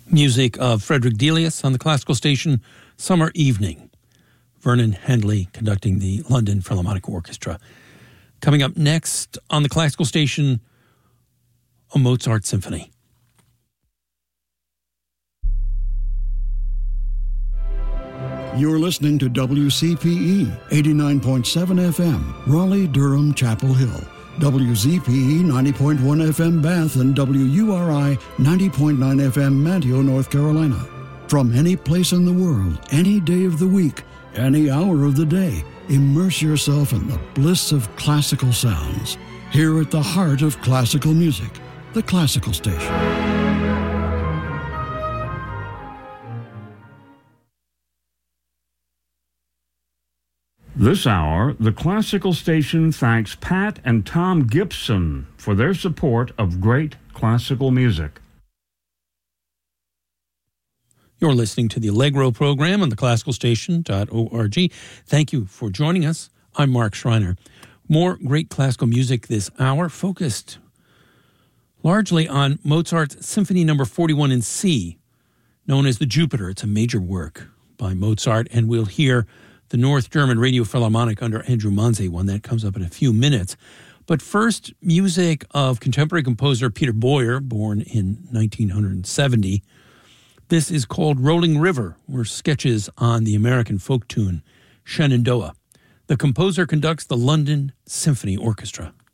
Music of Frederick Delius on the classical station, Summer Evening. Vernon Handley conducting the London Philharmonic Orchestra. Coming up next on the classical station, a Mozart symphony. You're listening to WCPE 89.7 FM, Raleigh, Durham, Chapel Hill. WZPE 90.1 FM Bath and WURI 90.9 FM Manteo, North Carolina. From any place in the world, any day of the week, any hour of the day, immerse yourself in the bliss of classical sounds. Here at the heart of classical music, the Classical Station. This hour, the Classical Station thanks Pat and Tom Gibson for their support of great classical music. You're listening to the Allegro program on theclassicalstation.org. Thank you for joining us. I'm Mark Schreiner. More great classical music this hour, focused largely on Mozart's Symphony No. 41 in C, known as the Jupiter. It's a major work by Mozart, and we'll hear the North German Radio Philharmonic under Andrew Manze, one that comes up in a few minutes. But first, music of contemporary composer Peter Boyer, born in 1970. This is called Rolling River, or sketches on the American folk tune Shenandoah. The composer conducts the London Symphony Orchestra.